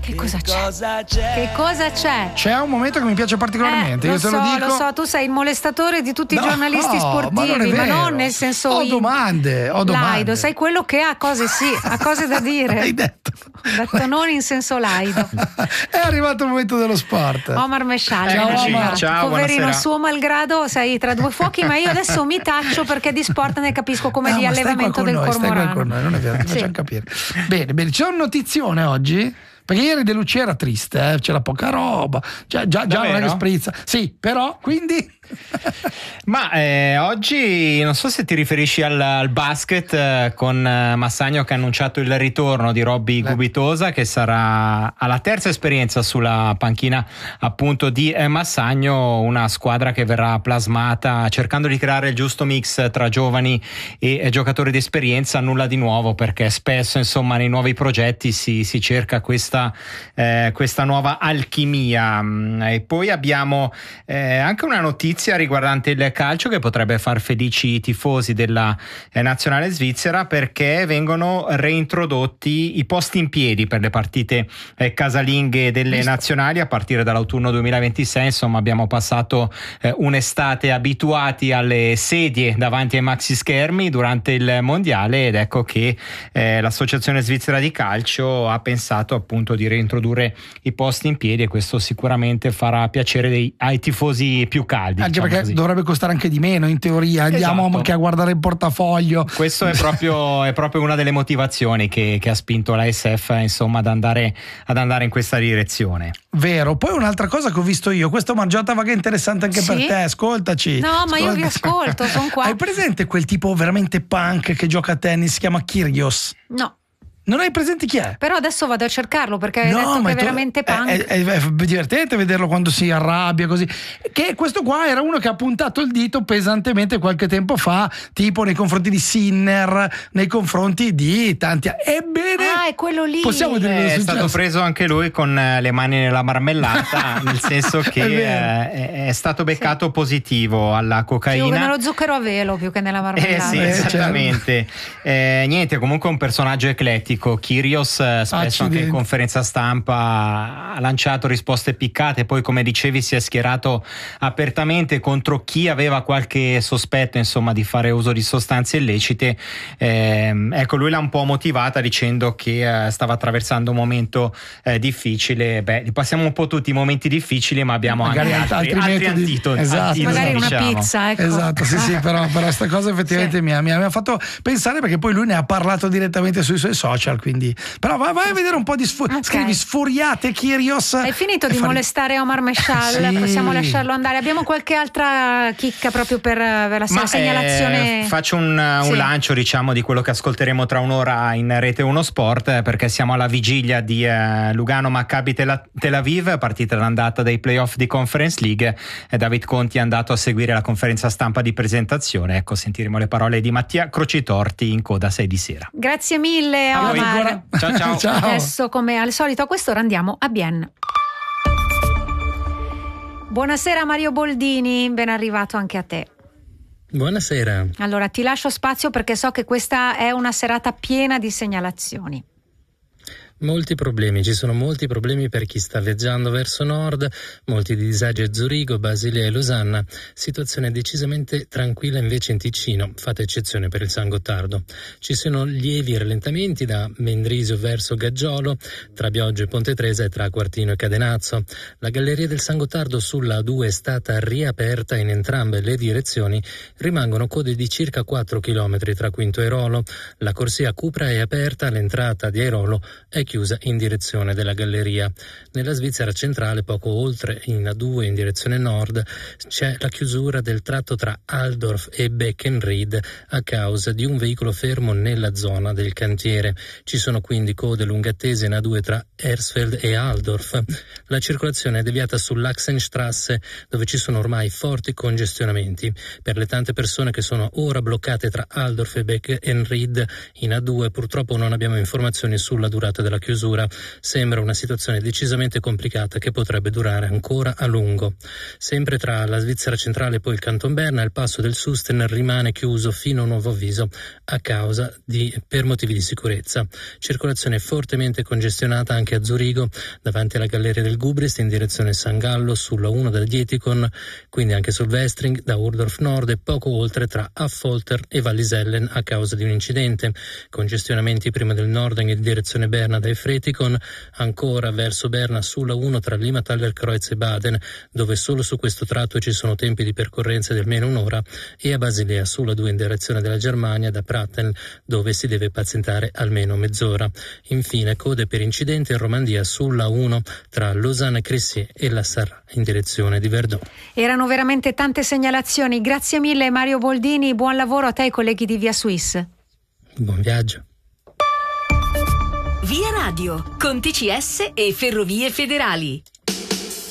Che cosa c'è? Che cosa c'è? C'è un momento che mi piace particolarmente, io te lo dico. Lo so, tu sei il molestatore di tutti i giornalisti sportivi, ma non nel senso. Ho domande. Laido, sei quello che ha cose da dire. Hai detto non in senso laido. È arrivato il momento dello sport. Omar Mescial, ciao, poverino, buonasera. suo malgrado sei tra due fuochi, ma io adesso mi taccio perché di sport ne capisco come di allevamento del cormorano. Stai qua con noi, non è vero, ti facciamo capire. Bene, c'è un notizione oggi? Perché ieri De Lucia era triste, c'era poca roba, già non è che sprizza. Sì, però, quindi... Ma oggi non so se ti riferisci al basket con Massagno che ha annunciato il ritorno di Robby Gubitosa, che sarà alla terza esperienza sulla panchina appunto di Massagno, una squadra che verrà plasmata cercando di creare il giusto mix tra giovani e giocatori di esperienza. Nulla di nuovo, perché spesso insomma nei nuovi progetti si cerca questa nuova alchimia. E poi abbiamo anche una notizia riguardante il calcio che potrebbe far felici i tifosi della nazionale svizzera, perché vengono reintrodotti i posti in piedi per le partite casalinghe delle nazionali a partire dall'autunno 2026. Insomma, abbiamo passato un'estate abituati alle sedie davanti ai maxi schermi durante il mondiale, ed ecco che l'associazione svizzera di calcio ha pensato appunto di reintrodurre i posti in piedi, e questo sicuramente farà piacere ai tifosi più caldi. Anche perché dovrebbe costare anche di meno in teoria, andiamo anche a guardare il portafoglio. Questo è proprio una delle motivazioni che ha spinto la SF insomma ad andare in questa direzione. Vero. Poi un'altra cosa che ho visto io, questa mangiata che è interessante anche per te, ascoltaci. No, ma io vi ascolto, sono qua. Hai presente quel tipo veramente punk che gioca a tennis, si chiama Kyrgios? No. Non hai presente chi è? Però adesso vado a cercarlo, perché hai detto che è veramente punk. È divertente vederlo quando si arrabbia così. Che questo qua era uno che ha puntato il dito pesantemente qualche tempo fa, tipo nei confronti di Sinner, nei confronti di tanti. Ebbene, è quello lì. Possiamo dire che è stato preso anche lui con le mani nella marmellata, nel senso che è stato beccato positivo alla cocaina. Più che nello zucchero a velo, più che nella marmellata. Sì, esattamente. Niente, comunque un personaggio eclettico. Kyrgios spesso anche in conferenza stampa ha lanciato risposte piccate, poi come dicevi si è schierato apertamente contro chi aveva qualche sospetto insomma di fare uso di sostanze illecite. Ecco, lui l'ha un po' motivata dicendo che stava attraversando un momento difficile. Li passiamo un po' tutti i momenti difficili, ma abbiamo magari anche altri antidoti. Esatto, magari una pizza, ecco. Esatto, sì, però questa cosa effettivamente mi ha fatto pensare, perché poi lui ne ha parlato direttamente sui suoi social, quindi però vai a vedere un po' di scrivi sfuriate Kyrgios. Hai finito di molestare Omar Mescial? Possiamo lasciarlo andare. Abbiamo qualche altra chicca proprio per la segnalazione? Faccio un lancio diciamo di quello che ascolteremo tra un'ora in Rete 1 Sport, perché siamo alla vigilia di Lugano Maccabi Tel Aviv, partita d'andata dei playoff di Conference League. David Conti è andato a seguire la conferenza stampa di presentazione. Ecco, sentiremo le parole di Mattia Crocitorti in coda 6 di sera. Grazie mille Omar. Ciao. Adesso, come al solito, a quest'ora andiamo a Bienne. Buonasera Mario Boldini, ben arrivato anche a te. Buonasera. Allora, ti lascio spazio perché so che questa è una serata piena di segnalazioni. Molti problemi, ci sono molti problemi per chi sta viaggiando verso nord, molti disagi a Zurigo, Basilea e Losanna, situazione decisamente tranquilla invece in Ticino, fatta eccezione per il San Gottardo. Ci sono lievi rallentamenti da Mendrisio verso Gaggiolo, tra Bioggio e Ponte Tresa e tra Quartino e Cadenazzo. La galleria del San Gottardo sulla A2 è stata riaperta in entrambe le direzioni, rimangono code di circa 4 km tra Quinto e Airolo. La corsia Cupra è aperta, l'entrata di Airolo è chiusa in direzione della galleria. Nella Svizzera centrale, poco oltre in A2 in direzione nord, c'è la chiusura del tratto tra Altdorf e Beckenried a causa di un veicolo fermo nella zona del cantiere. Ci sono quindi code lungattese in A2 tra Hersfeld e Altdorf. La circolazione è deviata sull'Achsenstrasse, dove ci sono ormai forti congestionamenti. Per le tante persone che sono ora bloccate tra Altdorf e Beckenried in A2, purtroppo non abbiamo informazioni sulla durata della la chiusura. Sembra una situazione decisamente complicata che potrebbe durare ancora a lungo. Sempre tra la Svizzera centrale e poi il Canton Berna, il passo del Susten rimane chiuso fino a nuovo avviso per motivi di sicurezza. Circolazione fortemente congestionata anche a Zurigo, davanti alla galleria del Gubrist in direzione San Gallo, sulla 1 del Dietikon, quindi anche sul Westring da Urdorf Nord e poco oltre tra Affolter e Wallisellen a causa di un incidente. Congestionamenti prima del Nordeng in direzione Berna da Efretikon, ancora verso Berna sulla 1 tra Limmathaler Kreuz e Baden, dove solo su questo tratto ci sono tempi di percorrenza di almeno un'ora, e a Basilea sulla 2 in direzione della Germania da Pratteln, dove si deve pazientare almeno mezz'ora. Infine code per incidente in Romandia sulla 1 tra Lausanne e Cressy e la Sarra in direzione di Verdun. Erano veramente tante segnalazioni. Grazie mille Mario Boldini, buon lavoro a te e ai colleghi di Via Swiss. Buon viaggio. Via Radio con TCS e Ferrovie Federali.